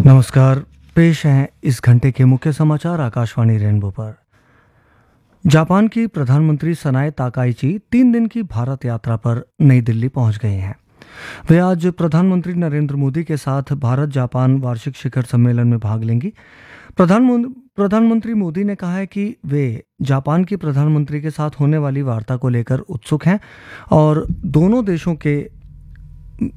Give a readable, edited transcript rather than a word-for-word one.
नमस्कार। पेश हैं इस घंटे के मुख्य समाचार आकाशवाणी रेनबो पर। जापान की प्रधानमंत्री सनाए ताकाइची 3 दिन की भारत यात्रा पर नई दिल्ली पहुंच गए हैं। वे आज प्रधानमंत्री नरेंद्र मोदी के साथ भारत जापान वार्षिक शिखर सम्मेलन में भाग लेंगी। प्रधानमंत्री मोदी ने कहा है कि वे जापान की प्रधानमंत्री के साथ होने वाली वार्ता को लेकर उत्सुक हैं और दोनों देशों के